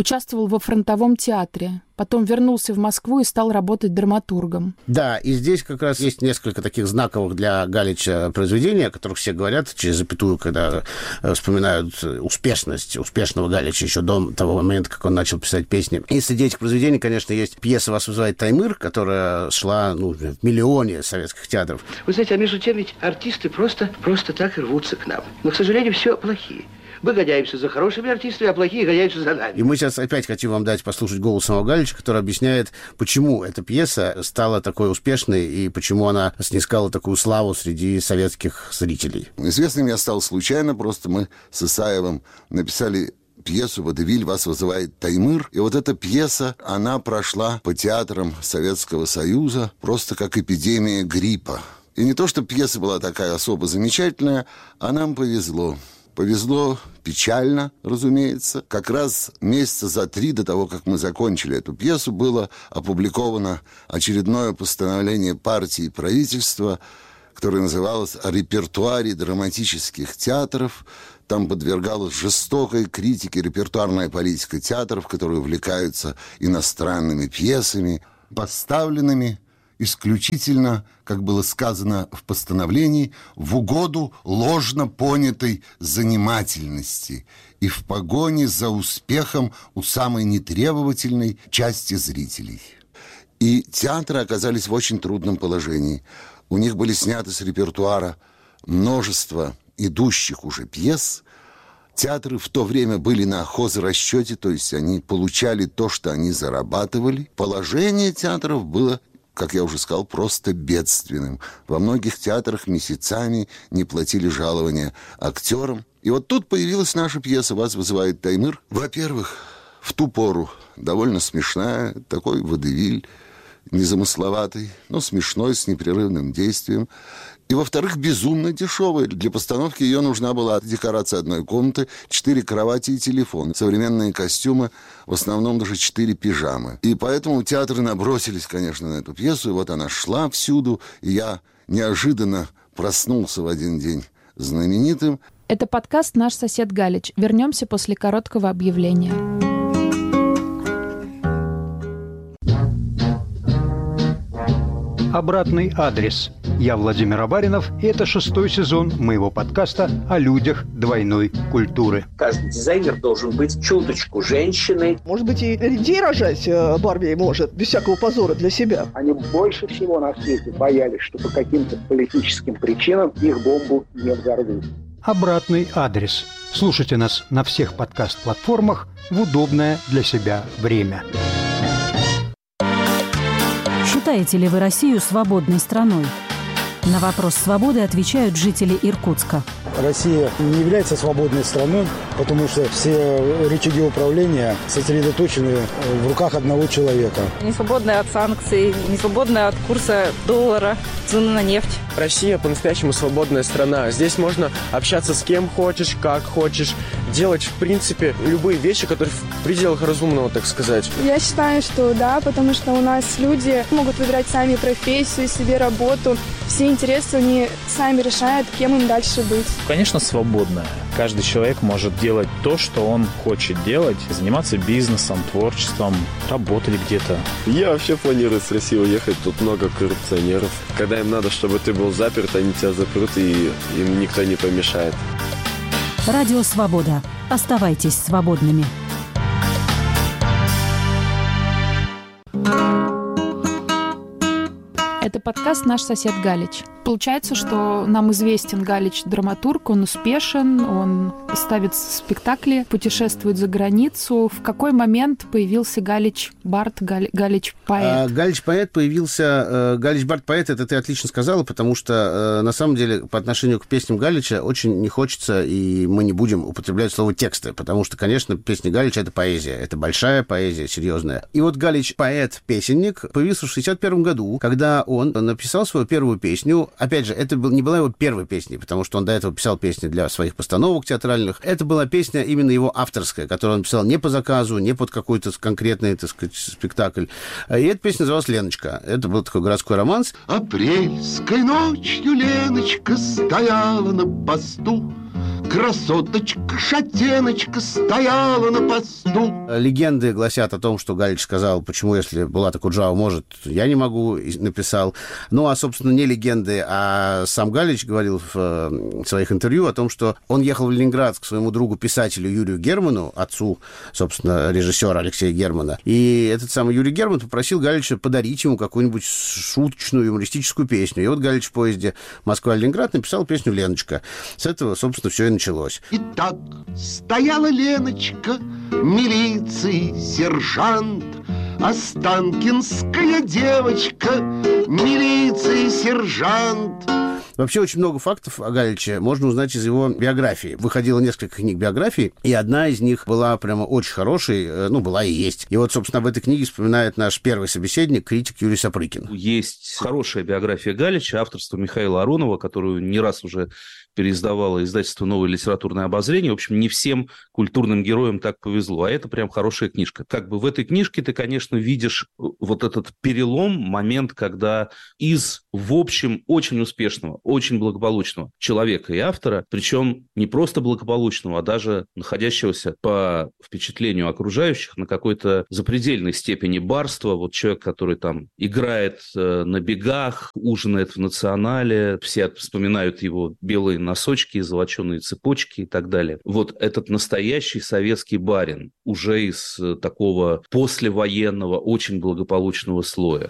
Участвовал во фронтовом театре. Потом вернулся в Москву и стал работать драматургом. Да, и здесь как раз есть несколько таких знаковых для Галича произведений, о которых все говорят через запятую, когда вспоминают успешность успешного Галича еще до того момента, как он начал писать песни. И среди этих произведений, конечно, есть пьеса «Вас вызывает Таймыр», которая шла в миллионе советских театров. Вы знаете, а между тем ведь артисты просто так и рвутся к нам. Но, к сожалению, все плохие. Мы гоняемся за хорошими артистами, а плохие гоняются за нами. И мы сейчас опять хотим вам дать послушать голос самого Галича, который объясняет, почему эта пьеса стала такой успешной и почему она снискала такую славу среди советских зрителей. Известным я стал случайно, просто мы с Исаевым написали пьесу «Водевиль. Вас вызывает Таймыр». И вот эта пьеса, она прошла по театрам Советского Союза просто как эпидемия гриппа. И не то, что пьеса была такая особо замечательная, а нам повезло. Повезло печально, разумеется. Как раз месяца за 3 до того, как мы закончили эту пьесу, было опубликовано очередное постановление партии и правительства, которое называлось «О репертуаре драматических театров». Там подвергалась жестокой критике репертуарная политика театров, которые увлекаются иностранными пьесами, поставленными исключительно, как было сказано в постановлении, в угоду ложно понятой занимательности и в погоне за успехом у самой нетребовательной части зрителей. И театры оказались в очень трудном положении. У них были сняты с репертуара множество идущих уже пьес. Театры в то время были на хозрасчете, то есть они получали то, что они зарабатывали. Положение театров было, как я уже сказал, просто бедственным. Во многих театрах месяцами не платили жалования актерам. И вот тут появилась наша пьеса «Вас вызывает Таймыр». Во-первых, в ту пору довольно смешная, такой водевиль, незамысловатый, но смешной, с непрерывным действием. И, во-вторых, безумно дешевая. Для постановки ее нужна была декорация одной комнаты, 4 кровати и телефон. Современные костюмы, в основном даже 4 пижамы. И поэтому театры набросились, конечно, на эту пьесу. И вот она шла всюду. И я неожиданно проснулся в один день знаменитым. Это подкаст «Наш сосед Галич». Вернемся после короткого объявления. Обратный адрес. Я Владимир Абаринов, и это 6-й сезон моего подкаста о людях двойной культуры. Каждый дизайнер должен быть чуточку женщиной. Может быть, и людей рожать Барби может, без всякого позора для себя. Они больше всего на свете боялись, что по каким-то политическим причинам их бомбу не взорвут. Обратный адрес. Слушайте нас на всех подкаст-платформах в удобное для себя время. Считаете ли вы Россию свободной страной? На вопрос свободы отвечают жители Иркутска. Россия не является свободной страной, потому что все рычаги управления сосредоточены в руках одного человека. Не свободная от санкций, не свободная от курса доллара, цены на нефть. Россия по-настоящему свободная страна. Здесь можно общаться с кем хочешь, как хочешь, делать, в принципе, любые вещи, которые в пределах разумного, так сказать. Я считаю, что да, потому что у нас люди могут выбирать сами профессию, себе работу. Все интересы они сами решают, кем им дальше быть. Конечно, свободная. Каждый человек может делать то, что он хочет делать, заниматься бизнесом, творчеством, работать где-то. Я вообще планирую с России уехать. Тут много коррупционеров. Когда им надо, чтобы ты был заперт, они тебя запрут, и им никто не помешает. Радио «Свобода». Оставайтесь свободными. Это подкаст «Наш сосед Галич». Получается, что нам известен Галич драматург, он успешен, он ставит спектакли, путешествует за границу. В какой момент появился Галич Бард, Галич поэт? Галич поэт появился... Галич Бард поэт, это ты отлично сказала, потому что на самом деле по отношению к песням Галича очень не хочется, и мы не будем употреблять слово тексты, потому что, конечно, песни Галича — это поэзия, это большая поэзия, серьезная. И вот Галич поэт-песенник появился в 1961 году, когда он написал свою первую песню. Опять же, это не была его первой песней, потому что он до этого писал песни для своих постановок театральных. Это была песня именно его авторская, которую он писал не по заказу, не под какой-то конкретный, так сказать, спектакль. И эта песня называлась «Леночка». Это был такой городской романс. Апрельской ночью Леночка стояла на посту, красоточка, шатеночка стояла на посту. Легенды гласят о том, что Галич сказал, почему, если Булат Акуджава может, я не могу, написал. Ну, а, собственно, не легенды, а сам Галич говорил в своих интервью о том, что он ехал в Ленинград к своему другу-писателю Юрию Герману, отцу, собственно, режиссера Алексея Германа. И этот самый Юрий Герман попросил Галича подарить ему какую-нибудь шуточную, юмористическую песню. И вот Галич в поезде Москва-Ленинград написал песню «Леночка». С этого, собственно, все и началось. Итак, стояла Леночка, милиции сержант, Останкинская девочка, милиции сержант. Вообще очень много фактов о Галиче можно узнать из его биографии. Выходило несколько книг биографии, и одна из них была прямо очень хорошей, ну, была и есть. И вот, собственно, в этой книге вспоминает наш первый собеседник, критик Юрий Сапрыкин. Есть хорошая биография Галича, авторство Михаила Аронова, которую не раз уже переиздавало издательство «Новое литературное обозрение». В общем, не всем культурным героям так повезло, а это прям хорошая книжка. Как бы в этой книжке ты, конечно, видишь вот этот перелом, момент, когда из, в общем, очень успешного, очень благополучного человека и автора, причем не просто благополучного, а даже находящегося по впечатлению окружающих на какой-то запредельной степени барства, вот человек, который там играет на бегах, ужинает в «Национале», все вспоминают его белые носочки, золоченые цепочки и так далее. Вот этот настоящий советский барин, уже из такого послевоенного, очень благополучного слоя.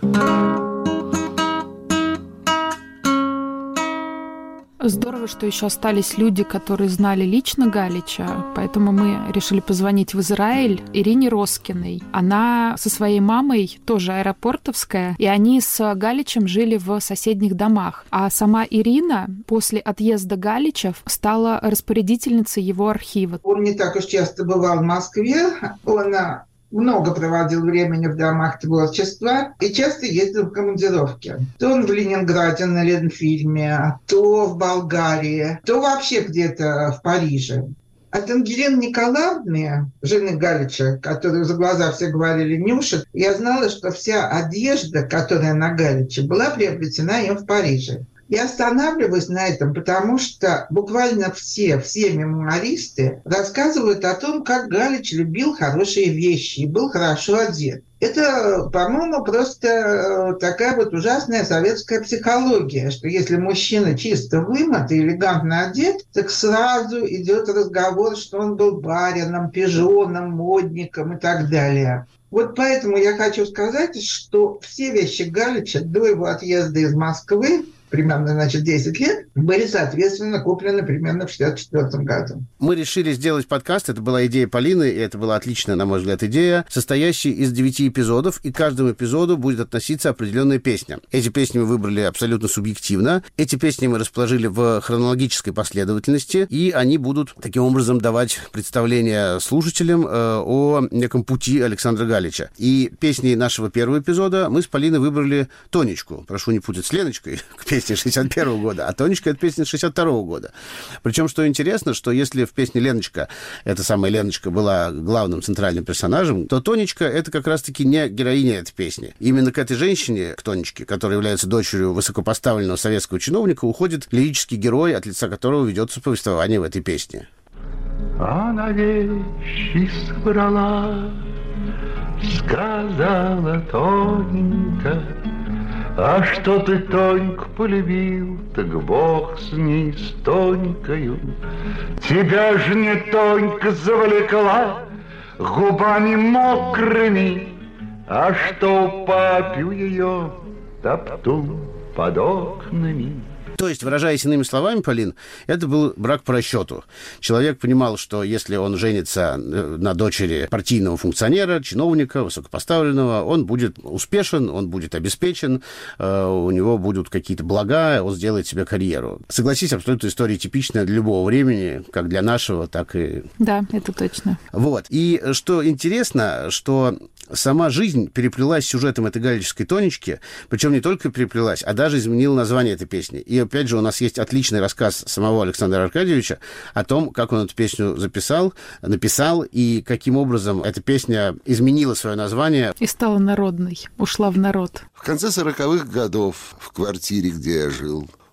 Здорово, что еще остались люди, которые знали лично Галича, поэтому мы решили позвонить в Израиль Ирине Роскиной. Она со своей мамой, тоже аэропортовская, и они с Галичем жили в соседних домах. А сама Ирина после отъезда Галича стала распорядительницей его архива. Он не так уж часто бывал в Москве, он много проводил времени в домах творчества и часто ездил в командировки. То он в Ленинграде на Ленфильме, то в Болгарии, то вообще где-то в Париже. От Ангелины Николаевны, жены Галича, которую за глаза все говорили Нюша, я знала, что вся одежда, которая на Галиче, была приобретена им в Париже. Я останавливаюсь на этом, потому что буквально все мемуаристы рассказывают о том, как Галич любил хорошие вещи и был хорошо одет. Это, по-моему, просто такая вот ужасная советская психология, что если мужчина чисто вымыт и элегантно одет, так сразу идет разговор, что он был барином, пижоном, модником и так далее. Вот поэтому я хочу сказать, что все вещи Галича до его отъезда из Москвы, примерно, 10 лет, были, соответственно, куплены примерно в 1964 году. Мы решили сделать подкаст, это была идея Полины, и это была отличная, на мой взгляд, идея, состоящая из 9 эпизодов, и к каждому эпизоду будет относиться определенная песня. Эти песни мы выбрали абсолютно субъективно, эти песни мы расположили в хронологической последовательности, и они будут таким образом давать представление слушателям о неком пути Александра Галича. И песни нашего первого эпизода мы с Полиной выбрали «Тонечку», прошу не путать с Леночкой, к песне 61 года, а «Тонечка» — это песня 62 года. Причем, что интересно, что если в песне «Леночка» эта самая Леночка была главным центральным персонажем, то «Тонечка» — это как раз-таки не героиня этой песни. Именно к этой женщине, к Тонечке, которая является дочерью высокопоставленного советского чиновника, уходит лирический герой, от лица которого ведется повествование в этой песне. Она вещи собрала, сказала Тоненька: а что ты Тоньку полюбил, так Бог с ней, с Тонькою. Тебя же не Тонька завлекла губами мокрыми, а что папю ее топтун под окнами. То есть, выражаясь иными словами, Полин, это был брак по расчету. Человек понимал, что если он женится на дочери партийного функционера, чиновника, высокопоставленного, он будет успешен, он будет обеспечен, у него будут какие-то блага, он сделает себе карьеру. Согласись, абсолютно история типичная для любого времени, как для нашего, так и... Да, это точно. Вот. И что интересно, что сама жизнь переплелась с сюжетом этой галической Тонечки, причем не только переплелась, а даже изменила название этой песни. И опять же у нас есть отличный рассказ самого Александра Аркадьевича о том, как он эту песню написал, и каким образом эта песня изменила свое название. И стала народной, ушла в народ. В конце 40-х годов в квартире, где я жил,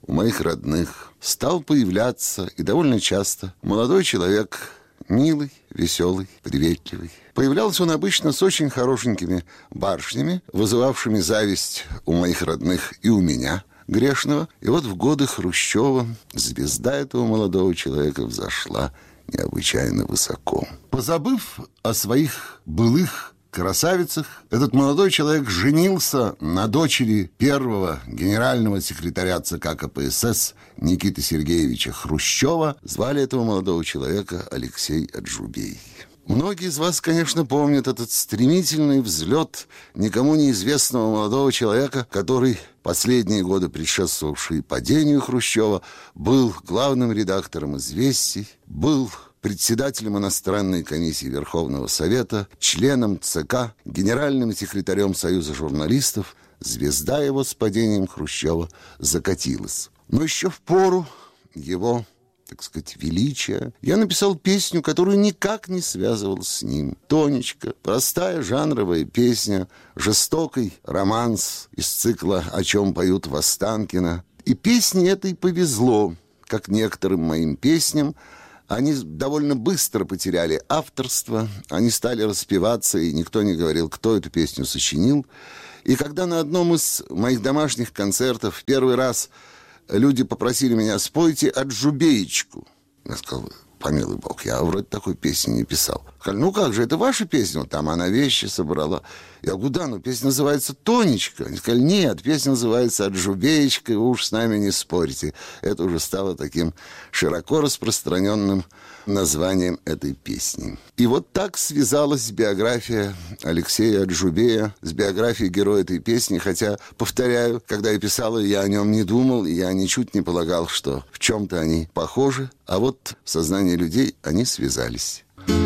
у моих родных стал появляться, и довольно часто, молодой человек, милый, веселый, приветливый. Появлялся он обычно с очень хорошенькими барышнями, вызывавшими зависть у моих родных и у меня, грешного. И вот в годы Хрущева звезда этого молодого человека взошла необычайно высоко. Позабыв о своих былых красавицах, этот молодой человек женился на дочери первого генерального секретаря ЦК КПСС Никиты Сергеевича Хрущева. Звали этого молодого человека Алексей Аджубей. Многие из вас, конечно, помнят этот стремительный взлет никому неизвестного молодого человека, который последние годы, предшествовавшие падению Хрущева, был главным редактором «Известий», был председателем иностранной комиссии Верховного Совета, членом ЦК, генеральным секретарем Союза журналистов. Звезда его с падением Хрущева закатилась. Но еще в пору его, так сказать, величия, я написал песню, которую никак не связывал с ним. «Тонечка», простая жанровая песня, жестокий романс из цикла «О чем поют в Останкино». И песне этой повезло, как некоторым моим песням. Они довольно быстро потеряли авторство, они стали распеваться, и никто не говорил, кто эту песню сочинил. И когда на одном из моих домашних концертов первый раз люди попросили меня: спойте «Аджубеечку», я сказал: помилуй бог, я вроде такой песни не писал. Сказали: ну как же, это ваша песня? Там она вещи собрала. Я говорю: да, но песня называется «Тонечка». Они сказали: нет, песня называется «Аджубеечка», вы уж с нами не спорите. Это уже стало таким широко распространенным названием этой песни. И вот так связалась биография Алексея Аджубея с биографией героя этой песни, хотя, повторяю, когда я писал ее, я о нем не думал, и я ничуть не полагал, что в чем-то они похожи, а вот в сознании людей они связались.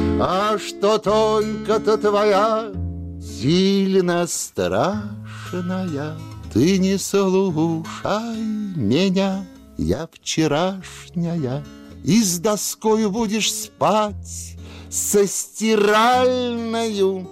А что Тонька-то твоя сильно страшная, ты не слушай меня, я вчерашняя, и с доскою будешь спать, со стиральною,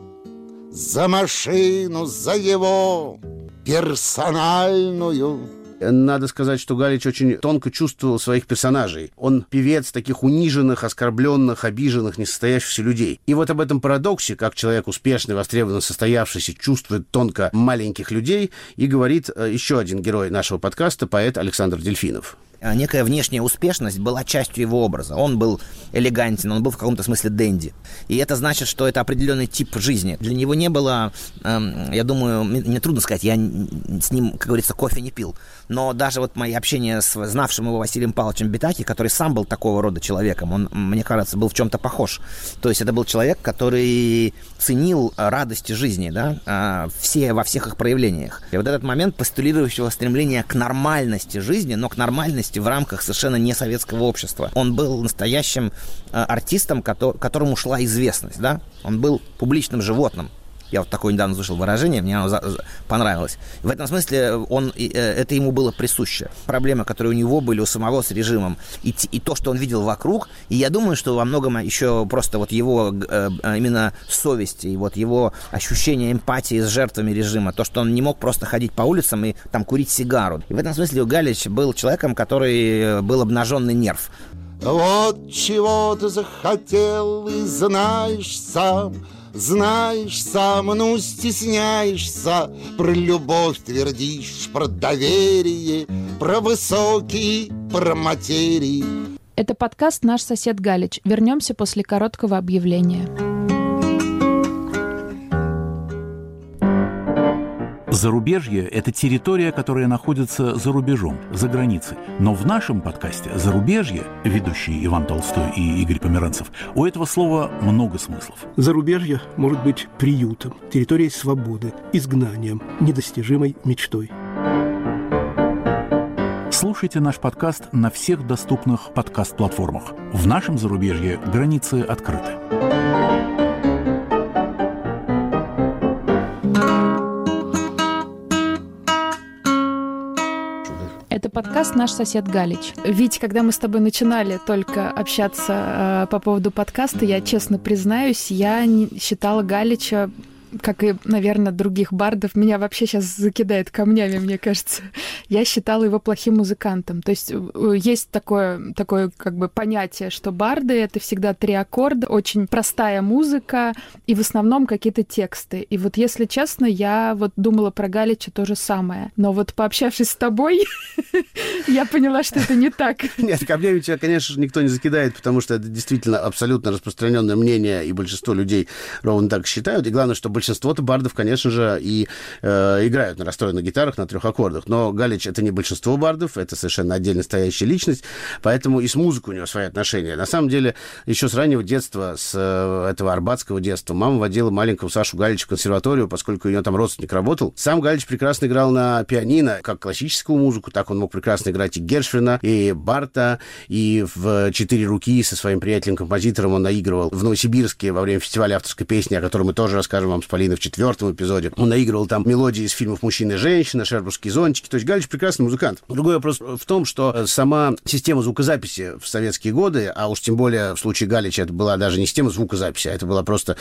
за машину, за его персональную. Надо сказать, что Галич очень тонко чувствовал своих персонажей. Он певец таких униженных, оскорбленных, обиженных, несостоявшихся людей. И вот об этом парадоксе, как человек успешный, востребованно состоявшийся, чувствует тонко маленьких людей, и говорит еще один герой нашего подкаста, поэт Александр Дельфинов. Некая внешняя успешность была частью его образа. Он был элегантен, он был в каком-то смысле денди. И это значит, что это определенный тип жизни. Для него не было, я думаю, мне трудно сказать, я с ним, как говорится, кофе не пил. Но даже вот мои общения с знавшим его Василием Павловичем Битаки, который сам был такого рода человеком, он, мне кажется, был в чем-то похож. То есть это был человек, который ценил радости жизни, да, во всех их проявлениях. И вот этот момент постулирующего стремления к нормальности жизни, но к нормальности в рамках совершенно не советского общества. Он был настоящим артистом, которому шла известность, да? Он был публичным животным. Я вот такое недавно слышал выражение, мне оно понравилось. В этом смысле это ему было присуще. Проблемы, которые у него были, у самого с режимом, и то, что он видел вокруг, и я думаю, что во многом еще просто вот его именно совесть и вот его ощущение эмпатии с жертвами режима, то, что он не мог просто ходить по улицам и там курить сигару. И в этом смысле Галич был человеком, который был обнаженный нерв. Вот чего ты захотел и знаешь сам, ну стесняешься, про любовь твердишь, про доверие, про высокие, про материи. Это подкаст «Наш сосед Галич». Вернемся после короткого объявления. Зарубежье – это территория, которая находится за рубежом, за границей. Но в нашем подкасте «Зарубежье», ведущие Иван Толстой и Игорь Померанцев, у этого слова много смыслов. Зарубежье может быть приютом, территорией свободы, изгнанием, недостижимой мечтой. Слушайте наш подкаст на всех доступных подкаст-платформах. В нашем зарубежье границы открыты. Это подкаст «Наш сосед Галич». Вить, когда мы с тобой начинали только общаться по поводу подкаста, я честно признаюсь, я считала Галича как и, наверное, других бардов, меня вообще сейчас закидает камнями, мне кажется. Я считала его плохим музыкантом. То есть есть такое как бы понятие, что барды — это всегда 3 аккорда, очень простая музыка и в основном какие-то тексты. И вот, если честно, я вот думала про Галича то же самое. Но вот пообщавшись с тобой, я поняла, что это не так. Нет, камнями тебя, конечно же, никто не закидает, потому что это действительно абсолютно распространенное мнение, и большинство людей ровно так считают. И главное, что большинство-то бардов, конечно же, и играют на расстроенных гитарах на 3 аккордах. Но Галич — это не большинство бардов, это совершенно отдельно стоящая личность, поэтому и с музыкой у него свои отношения. На самом деле, еще с раннего детства, с этого арбатского детства, мама водила маленького Сашу Галича в консерваторию, поскольку у нее там родственник работал. Сам Галич прекрасно играл на пианино, как классическую музыку, так он мог прекрасно играть и Гершвина, и Барта, и в 4 руки со своим приятелем-композитором он наигрывал в Новосибирске во время фестиваля авторской песни, о котором мы тоже расскажем вам с Полиной в 4-м эпизоде. Он наигрывал там мелодии из фильмов «Мужчина и женщина», «Шербургские зонтики». То есть Галич прекрасный музыкант. Другой вопрос в том, что сама система звукозаписи в советские годы, а уж тем более в случае Галича это была даже не система звукозаписи, а это была просто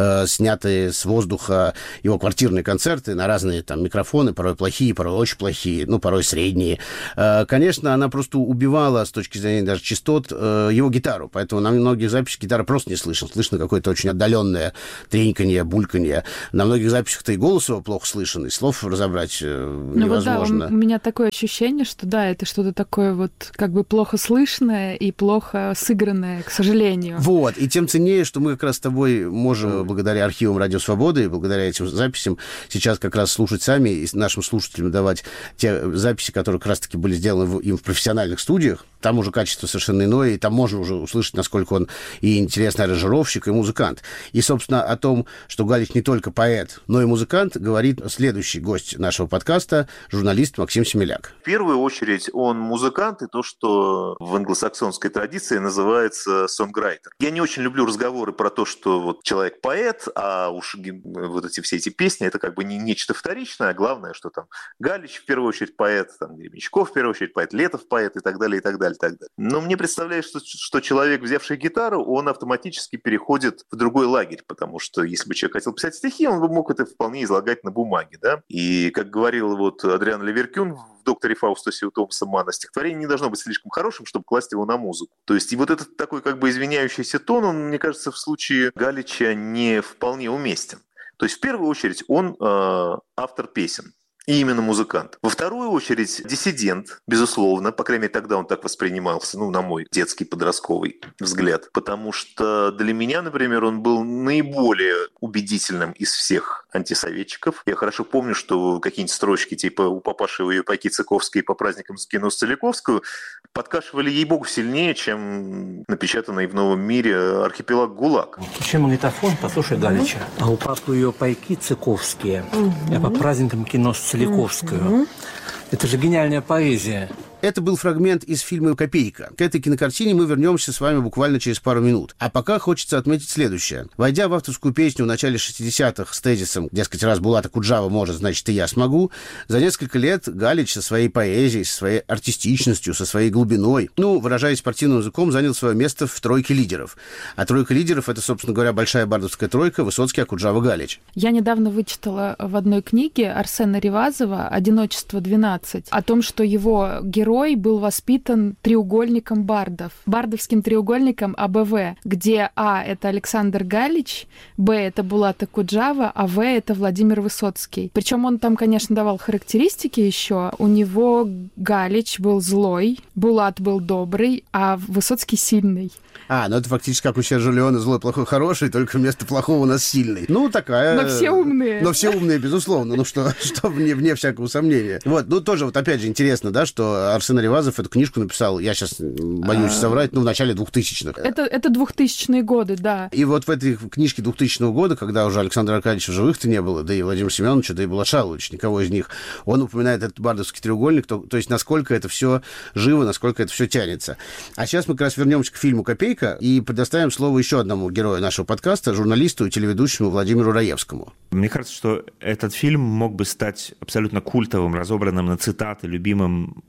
снятые с воздуха его квартирные концерты на разные там микрофоны, порой плохие, порой очень плохие, ну, порой средние. Конечно, она просто убивала с точки зрения даже частот его гитару, поэтому на многих записях гитара просто не слышно. Слышно какое-то очень отдаленное треньканье, бульканье. На многих записях-то и голос его плохо слышен, и слов разобрать невозможно. Ну вот да, у меня такое ощущение, что да, это что-то такое вот как бы плохо слышное и плохо сыгранное, к сожалению. Вот, и тем ценнее, что мы как раз с тобой можем, благодаря архивам Радио Свободы и благодаря этим записям, сейчас как раз слушать сами и нашим слушателям давать те записи, которые как раз-таки были сделаны им в профессиональных студиях. Там уже качество совершенно иное, и там можно уже услышать, насколько он и интересный аранжировщик, и музыкант. И, собственно, о том, что Галич не только поэт, но и музыкант, говорит следующий гость нашего подкаста, журналист Максим Семеляк. В первую очередь он музыкант, и то, что в англосаксонской традиции называется сонграйтер. Я не очень люблю разговоры про то, что вот человек поэт, а уж вот все эти песни, это как бы не нечто вторичное, а главное, что там Галич в первую очередь поэт, там Гремячков в первую очередь поэт, Летов поэт и так далее, и так далее, и так далее. Но мне представляется, что человек, взявший гитару, он автоматически переходит в другой лагерь, потому что если бы человек хотел писать стихи, он бы мог это вполне излагать на бумаге, да. И, как говорил вот Адриан Леверкюн в «Докторе Фаустусе» у Томаса Манна, стихотворение не должно быть слишком хорошим, чтобы класть его на музыку. То есть и вот этот такой как бы извиняющийся тон, он, мне кажется, в случае Галича не вполне уместен. То есть в первую очередь он автор песен. И именно музыкант. Во вторую очередь диссидент, безусловно, по крайней мере тогда он так воспринимался, ну, на мой детский подростковый взгляд, потому что для меня, например, он был наиболее убедительным из всех антисоветчиков. Я хорошо помню, что какие-нибудь строчки типа «У папаши ее пайки Цыковской по праздникам скину Целиковскую» подкашивали, ей-богу, сильнее, чем напечатанный в «Новом мире» архипелаг ГУЛАГ. Включи магнитофон, послушай Галича. А у папы ее пайки Цыковские, а по праздникам кино Целиковскую. Это же гениальная поэзия. Это был фрагмент из фильма «Копейка». К этой кинокартине мы вернемся с вами буквально через пару минут. А пока хочется отметить следующее. Войдя в авторскую песню в начале 60-х с тезисом, дескать, раз Булат Акуджава может, значит, и я смогу, за несколько лет Галич со своей поэзией, со своей артистичностью, со своей глубиной, ну, выражаясь спортивным языком, занял свое место в тройке лидеров. А тройка лидеров — это, собственно говоря, большая бардовская тройка Высоцкий, Акуджава, Галич. Я недавно вычитала в одной книге Арсена Ревазова «Одиночество 12» о том, что его герой был воспитан треугольником бардов, бардовским треугольником АБВ, где А — это Александр Галич, Б — это Булат Акуджава, а В — это Владимир Высоцкий. Причем он там, конечно, давал характеристики еще. У него Галич был злой, Булат был добрый, а Высоцкий сильный. Ну это фактически как у Сержа Леоне «Злой, плохой, хороший», только вместо плохого у нас сильный. Ну, такая... Но все умные. Но все умные, безусловно. Ну, что вне всякого сомнения. Вот, ну, тоже вот опять же интересно, да, что Арсен Ревазов эту книжку написал, я сейчас боюсь соврать, в начале 2000-х. Это 2000-е годы, да. И вот в этой книжке 2000 года, когда уже Александра Аркадьевича в живых-то не было, да и Владимира Семеновича, да и Булат Шаловича, никого из них, он упоминает этот бардовский треугольник, то есть насколько это все живо, насколько это все тянется. А сейчас мы как раз вернемся к фильму «Копейка» и предоставим слово еще одному герою нашего подкаста, журналисту и телеведущему Владимиру Раевскому. Мне кажется, что этот фильм мог бы стать абсолютно культовым, разобранным на цитаты, любимым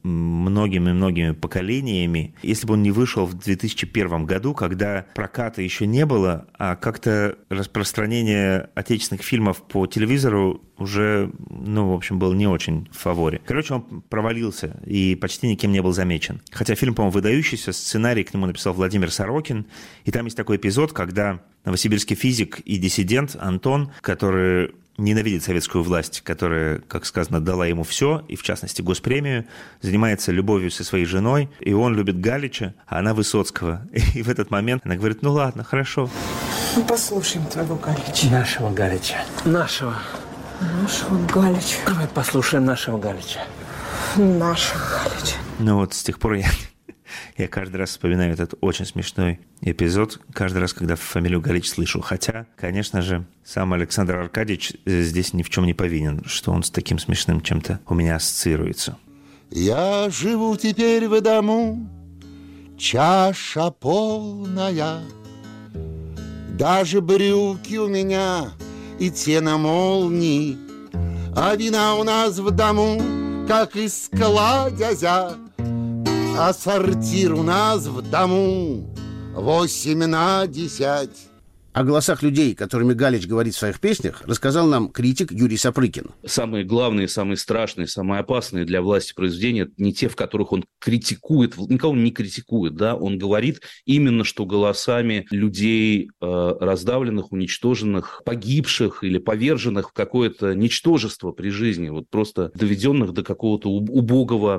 многими поколениями, если бы он не вышел в 2001 году, когда проката еще не было, а как-то распространение отечественных фильмов по телевизору уже, в общем, был не очень в фаворе. Короче, он провалился и почти никем не был замечен. Хотя фильм, по-моему, выдающийся, сценарий к нему написал Владимир Сорокин, и там есть такой эпизод, когда новосибирский физик и диссидент Антон, который ненавидит советскую власть, которая, как сказано, дала ему все, и в частности госпремию, занимается любовью со своей женой, и он любит Галича, а она Высоцкого. И в этот момент она говорит: ну ладно, хорошо. Ну, послушаем твоего Галича. Нашего Галича. Нашего Галича. Давай послушаем нашего Галича. Нашего Галича. Ну вот с тех пор я каждый раз вспоминаю этот очень смешной эпизод, каждый раз, когда фамилию Галич слышу. Хотя, конечно же, сам Александр Аркадьевич здесь ни в чем не повинен, что он с таким смешным чем-то у меня ассоциируется. Я живу теперь в дому, чаша полная, даже брюки у меня и те на молнии, а вина у нас в дому, как из кладезя, а сортир у нас в дому 8/10. О голосах людей, которыми Галич говорит в своих песнях, рассказал нам критик Юрий Сапрыкин. Самые главные, самые страшные, самые опасные для власти произведения – это не те, в которых он критикует, никого не критикует, да, он говорит именно, что голосами людей раздавленных, уничтоженных, погибших или поверженных в какое-то ничтожество при жизни, вот просто доведенных до какого-то убогого